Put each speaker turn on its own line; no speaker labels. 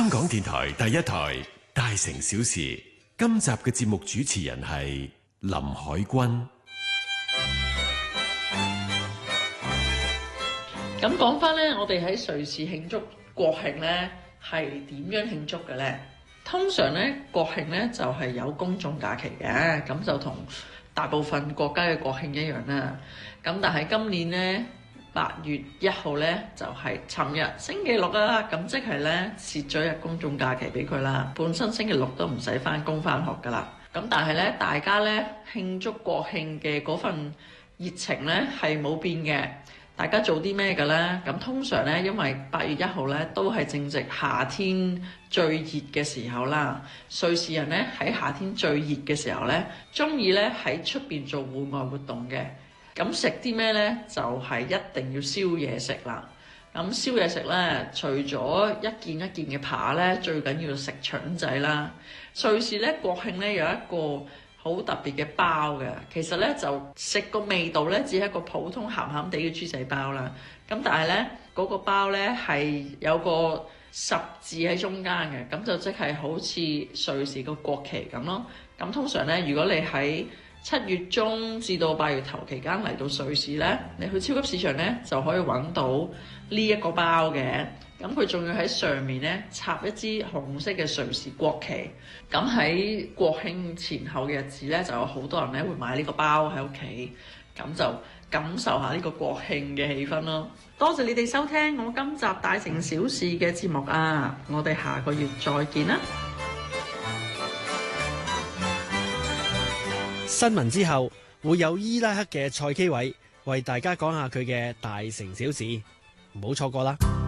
香港電台第一台大城小事，今集嘅節目主持人係林海軍。
咁講翻咧，我哋喺瑞士慶祝國慶咧係點樣慶祝嘅咧？通常咧國慶咧就係有公眾假期嘅，咁就同大部分國家嘅國慶一樣啦。咁但係今年咧8月1號咧就係尋日星期六啊，咁即係咧蝕咗日公眾假期俾佢啦。本身星期六都唔使翻工翻學噶啦。咁但係咧大家咧慶祝國慶嘅嗰份熱情咧係冇變嘅。大家做啲咩嘅咧？咁通常咧，因為8月1號咧都係正值夏天最熱嘅時候啦。瑞士人咧喺夏天最熱嘅時候咧，中意咧喺出邊做戶外活動嘅。咁食啲咩咧？就係一定要燒嘢食啦。咁燒嘢食咧，除咗一件一件嘅扒咧，最緊要食腸仔啦。瑞士咧國慶咧有一個好特別嘅包嘅，其實咧就食個味道咧，只係一個普通鹹鹹地嘅豬仔包啦。咁但係咧嗰個包咧係有個十字喺中間嘅，咁就即係好似瑞士個國旗咁咯。咁通常咧，如果你喺7月中至到8月頭期間嚟到瑞士咧，你去超級市場咧就可以揾到呢一個包嘅。咁佢仲要喺上面咧插一支紅色嘅瑞士國旗。咁喺國慶前後嘅日子咧，就有好多人咧會買呢個包喺屋企，咁就感受下呢個國慶嘅氣氛咯。多謝你哋收聽我今集大城小事嘅節目啊！我哋下個月再見啦。
新聞之後會有伊拉克嘅蔡基偉為大家講下佢嘅大城小事，唔好錯過啦。